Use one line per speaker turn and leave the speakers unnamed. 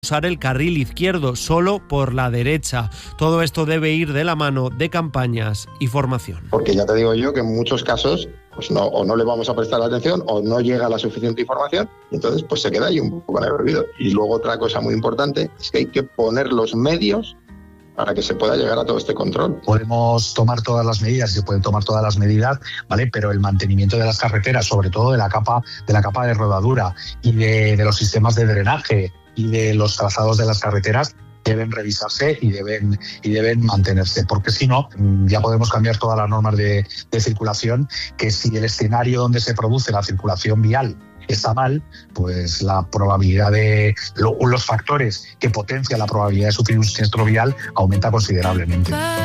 usar el carril izquierdo, solo por la derecha. Todo esto debe ir de la mano de campañas y formación.
Porque ya te digo yo que en muchos casos pues no le vamos a prestar atención o no llega la suficiente información y entonces pues se queda ahí un poco en el olvido. Y luego otra cosa muy importante es que hay que poner los medios para que se pueda llegar a todo este control.
Podemos tomar todas las medidas, se pueden tomar todas las medidas, ¿vale? Pero el mantenimiento de las carreteras, sobre todo de la capa de rodadura y de los sistemas de drenaje y de los trazados de las carreteras, deben revisarse y deben mantenerse, porque si no, ya podemos cambiar todas las normas de circulación, que si el escenario donde se produce la circulación vial está mal, pues la probabilidad los factores que potencian la probabilidad de sufrir un siniestro vial aumenta considerablemente.